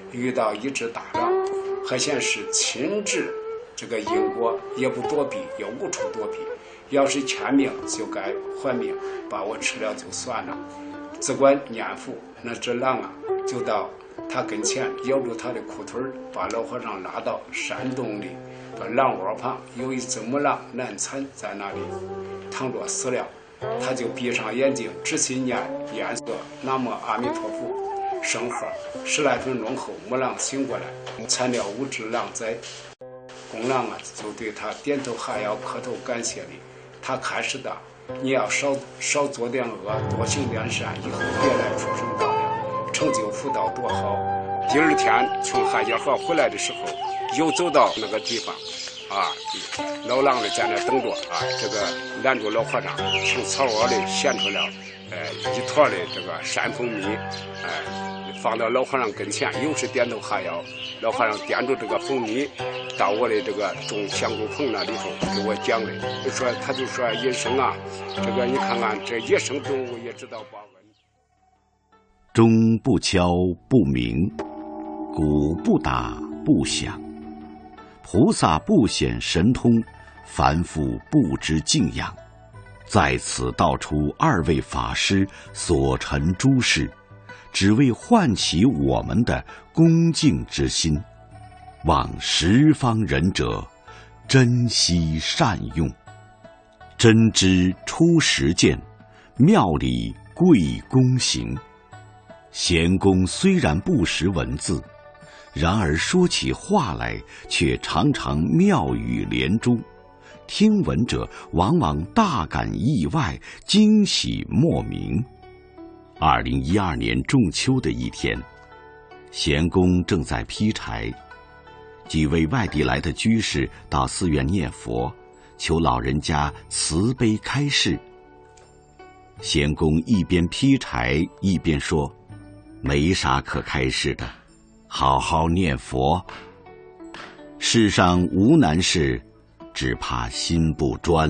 遇到一只大狼，何显是亲至这个英国，也不躲避，也无处躲避。要是欠命就该还命，把我吃了就算了。只管念佛，那只狼啊，就到他跟前咬住他的裤腿，把老和尚拉到山洞里，把狼窝旁有一只母狼难产在那里躺着死了。他就闭上眼睛，只心念颜色南无阿弥陀佛圣号。10来分钟后，母狼醒过来，产了5只狼崽。公狼啊，就对他点头哈腰，磕头感谢礼。他开始的，你要少做点恶，多行点善，以后别来畜生道了，成就福道多好。第2天从汉家河回来的时候，又走到那个地方，老狼的在那等着这个拦住老和尚，从草窝里衔出了一坨的这个山蜂蜜，放到老和尚跟前，又是点头哈腰。老和尚掂住这个蜂蜜，到我的这个种香菇棚那里头给我讲的，他就说医生啊，这个你看看这野生动物也知道报恩。 钟不敲不鸣，鼓不打不响，菩萨不显神通，凡夫不知敬仰。在此道出2位法师所陈诸事，只为唤起我们的恭敬之心，望十方仁者珍惜善用。真知出实践，妙理贵躬行。贤公虽然不识文字，然而说起话来却常常妙语连珠，听闻者往往大感意外，惊喜莫名。2012年仲秋的一天，贤公正在劈柴，几位外地来的居士到寺院念佛，求老人家慈悲开示。贤公一边劈柴一边说，没啥可开示的，好好念佛。世上无难事，只怕心不专。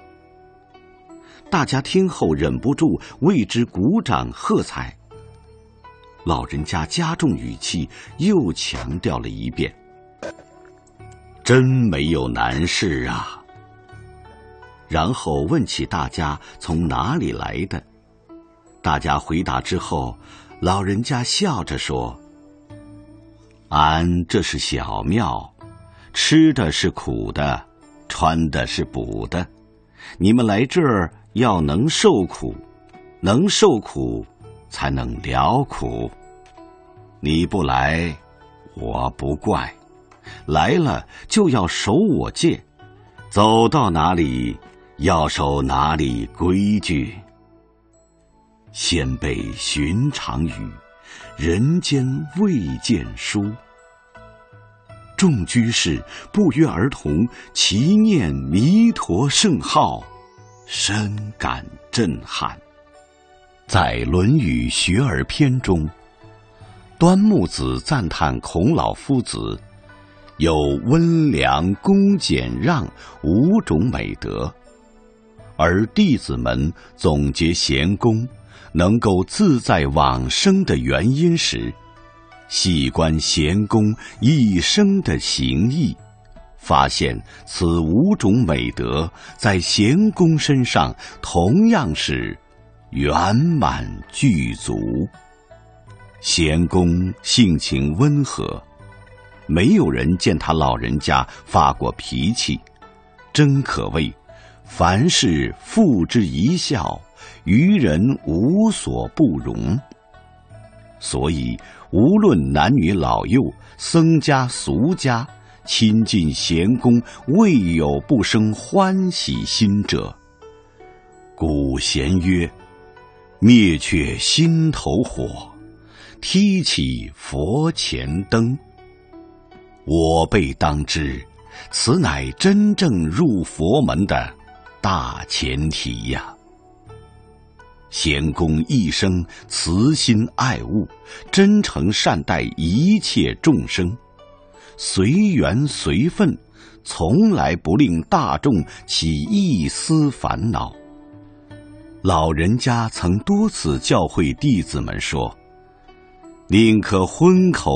大家听后忍不住为之鼓掌喝彩。老人家加重语气，又强调了一遍，真没有难事啊。然后问起大家从哪里来的，大家回答之后，老人家笑着说，俺这是小庙，吃的是苦的，穿的是补的，你们来这儿要能受苦，能受苦才能了苦。你不来，我不怪，来了就要守我戒，走到哪里要守哪里规矩。先辈寻常语，人间未见书。众居士不约而同齐念弥陀圣号，深感震撼。在《论语·学而篇》中，端木子赞叹孔老夫子有温良恭俭让5种美德，而弟子们总结贤公能够自在往生的原因时，细观贤公一生的行义，发现此5种美德在贤公身上同样是圆满具足。贤公性情温和，没有人见他老人家发过脾气，真可谓凡事付之一笑，于人无所不容。所以无论男女老幼，僧家俗家，亲近贤公，未有不生欢喜心者。古贤曰，灭却心头火，提起佛前灯。我辈当知，此乃真正入佛门的大前提呀。贤公一生慈心爱物，真诚善待一切众生，随缘随分，从来不令大众起一丝烦恼。老人家曾多次教诲弟子们说，宁可荤口